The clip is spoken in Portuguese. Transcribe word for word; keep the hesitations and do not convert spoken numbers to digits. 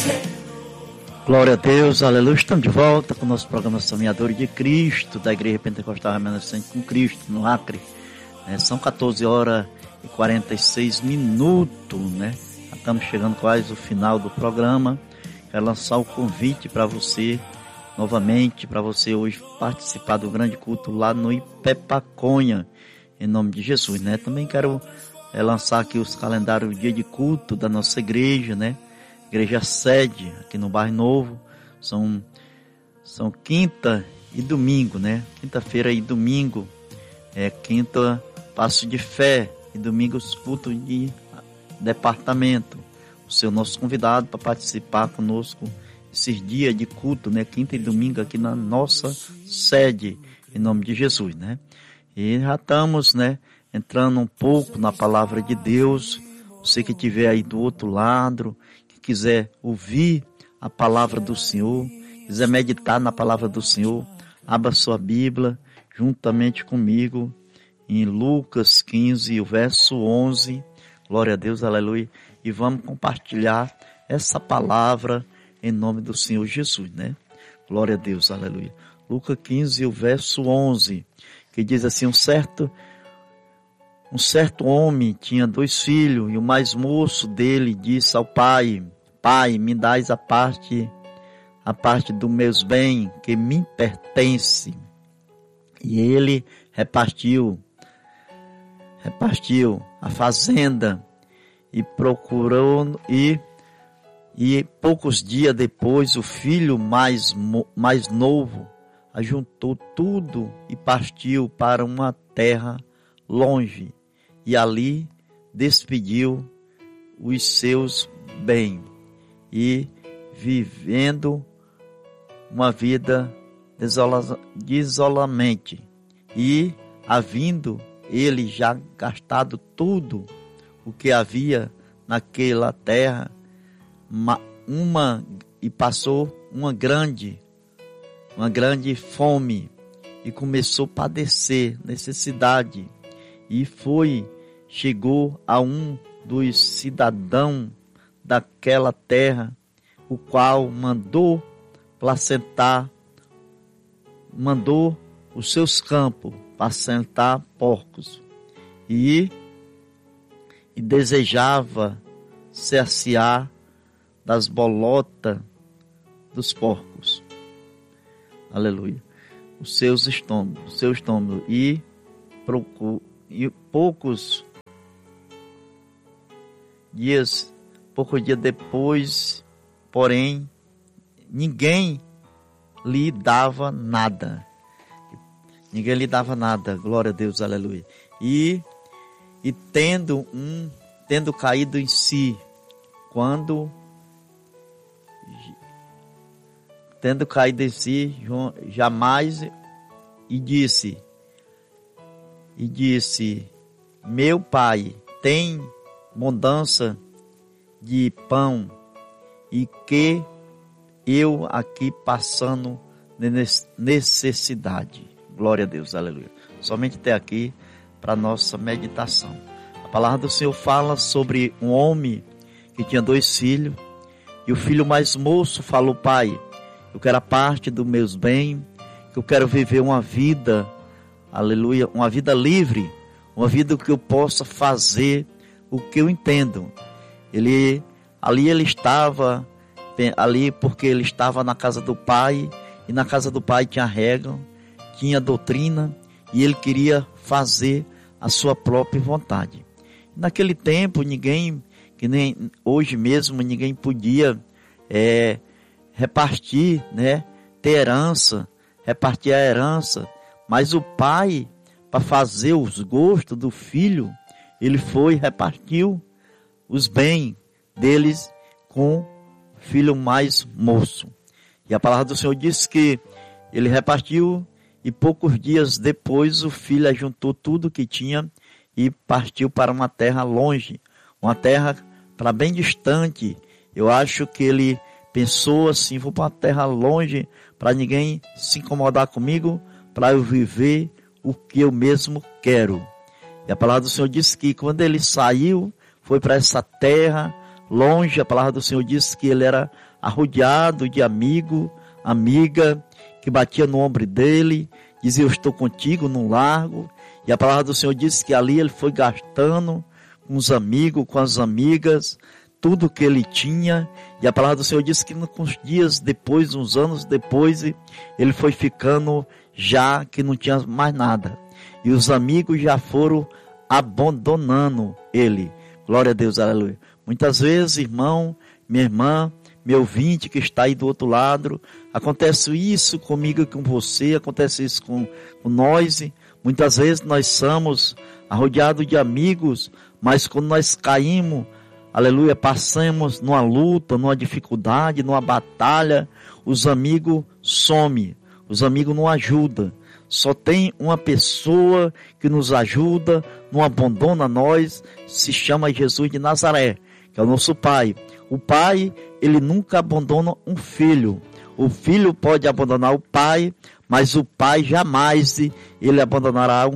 Glória a Deus, aleluia. Estamos de volta com o nosso programa Semeadores de Cristo, da Igreja Pentecostal Remanescente com Cristo, no Acre. É, são quatorze horas e quarenta e seis minutos, né? Estamos chegando quase ao final do programa. Quero lançar o convite para você, novamente, para você hoje participar do grande culto lá no Ipepaconha, em nome de Jesus, né? Também quero é, lançar aqui os calendários dia de culto da nossa igreja, né? Igreja sede, aqui no Bairro Novo, são, são quinta e domingo, né? Quinta-feira e domingo, é quinta, passo de fé, e domingo os cultos de departamento. O seu nosso convidado para participar conosco esses dias de culto, né? Quinta e domingo aqui na nossa sede, em nome de Jesus, né? E já estamos, né? Entrando um pouco na palavra de Deus. Você que estiver aí do outro lado, quiser ouvir a palavra do Senhor, quiser meditar na palavra do Senhor, abra sua Bíblia juntamente comigo em Lucas quinze, o verso onze, glória a Deus, aleluia, e vamos compartilhar essa palavra em nome do Senhor Jesus, né? Glória a Deus, aleluia. Lucas quinze, o verso onze, que diz assim: um certo Um certo homem tinha dois filhos, e o mais moço dele disse ao pai: Pai, me dás a parte, a parte dos meus bens que me pertence. E ele repartiu, repartiu a fazenda e procurou, e, e poucos dias depois o filho mais, mais novo ajuntou tudo e partiu para uma terra longe. E ali despediu os seus bens, e vivendo uma vida desola, de isolamento, e havendo ele já gastado tudo o que havia naquela terra, uma, uma e passou uma grande, uma grande fome, e começou a padecer necessidade. E foi, chegou a um dos cidadãos daquela terra, o qual mandou placentar, mandou os seus campos placentar porcos, e, e desejava saciar das bolotas dos porcos. Aleluia. Os seus estômagos, seu estômago, e procurou. E poucos dias, poucos dias depois, porém, ninguém lhe dava nada. Ninguém lhe dava nada, glória a Deus, aleluia. E, e tendo um, tendo caído em si, quando, tendo caído em si, jamais, e disse, E disse: meu pai tem abundância de pão, e que eu aqui passando necessidade. Glória a Deus, aleluia. Somente até aqui para nossa meditação. A palavra do Senhor fala sobre um homem que tinha dois filhos, e o filho mais moço falou: pai, eu quero a parte dos meus bens, que eu quero viver uma vida, aleluia, uma vida livre, uma vida que eu possa fazer o que eu entendo. Ele, ali ele estava, ali porque ele estava na casa do pai, e na casa do pai tinha regra, tinha doutrina, e ele queria fazer a sua própria vontade. Naquele tempo, ninguém, que nem hoje mesmo, ninguém podia é, repartir, né, ter herança, repartir a herança. Mas o pai, para fazer os gostos do filho, ele foi e repartiu os bens deles com o filho mais moço. E a palavra do Senhor diz que ele repartiu, e poucos dias depois o filho ajuntou tudo que tinha e partiu para uma terra longe, uma terra para bem distante. Eu acho que ele pensou assim: vou para uma terra longe para ninguém se incomodar comigo, para eu viver o que eu mesmo quero. E a palavra do Senhor diz que quando ele saiu, foi para essa terra longe, a palavra do Senhor diz que ele era arrodeado de amigo, amiga, que batia no ombro dele, dizia, eu estou contigo no largo. E a palavra do Senhor diz que ali ele foi gastando com os amigos, com as amigas, tudo que ele tinha. E a palavra do Senhor diz que uns dias depois, uns anos depois, ele foi ficando já que não tinha mais nada. E os amigos já foram abandonando ele. Glória a Deus, aleluia. Muitas vezes, irmão, minha irmã, meu ouvinte que está aí do outro lado, acontece isso comigo e com você, acontece isso com, com nós. Muitas vezes nós somos rodeados de amigos, mas quando nós caímos, aleluia, passamos numa luta, numa dificuldade, numa batalha, os amigos somem, os amigos não ajudam. Só tem uma pessoa que nos ajuda, não abandona nós, se chama Jesus de Nazaré, que é o nosso Pai. O Pai, ele nunca abandona um filho. O filho pode abandonar o pai, mas o pai jamais ele abandonará um